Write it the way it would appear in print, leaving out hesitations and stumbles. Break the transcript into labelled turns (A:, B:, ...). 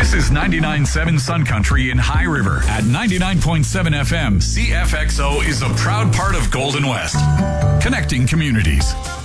A: This is 99.7 Sun Country in High River. At 99.7 FM, CFXO is a proud part of Golden West, connecting communities.